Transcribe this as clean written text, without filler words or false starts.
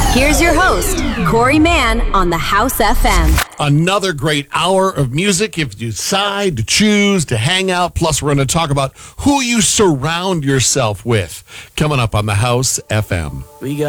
Here's your host, Corey Mann on the House FM. Another great hour of music if you decide to choose to hang out. Plus, we're going to talk about who you surround yourself with. Coming up on the House FM. We got